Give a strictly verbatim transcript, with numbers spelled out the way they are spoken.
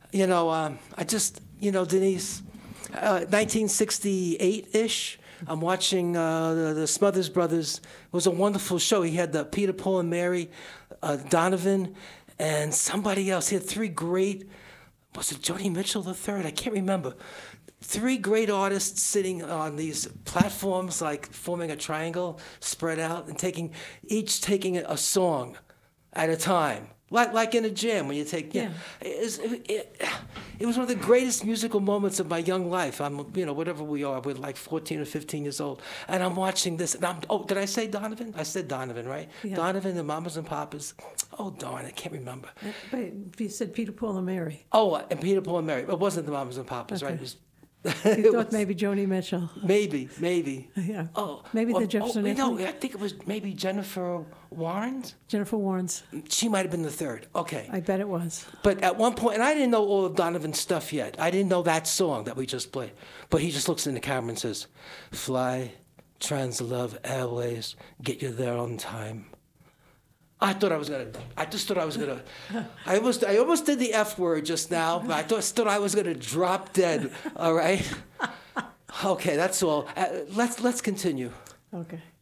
You know, um, I just, you know, Denise, uh, nineteen sixty-eight-ish, I'm watching uh, the, the Smothers Brothers. It was a wonderful show. He had the Peter, Paul, and Mary, uh, Donovan, and somebody else. He had three great, was it Joni Mitchell the third? I can't remember. Three great artists sitting on these platforms, like forming a triangle, spread out, and taking, each taking a song at a time. Like like in a jam when you take, yeah. It, was- it, it, it was one of the greatest musical moments of my young life. I'm, you know, whatever we are, we're like fourteen or fifteen years old. And I'm watching this, and I'm, oh, did I say Donovan? I said Donovan, right? Yeah. Donovan, the Mamas and Papas. Oh, darn, I can't remember. Uh, But you said Peter, Paul, and Mary. Oh, and Peter, Paul, and Mary. It wasn't the Mamas and Papas, right? Okay. It was, You it thought was- maybe Joni Mitchell. Maybe, maybe. Yeah. Oh, Maybe or- the Jefferson Oh, no, Airplane? I think it was maybe Jennifer Warren. Jennifer Warnes. She might have been the third. Okay. I bet it was. But at one point, and I didn't know all of Donovan's stuff yet. I didn't know that song that we just played. But he just looks in the camera and says, "Fly, Translove Airways, get you there on time." I thought I was gonna. I just thought I was gonna. I almost. I almost did the F word just now, but I thought, thought I was gonna drop dead. All right. Okay, that's all. Uh, let's let's continue. Okay.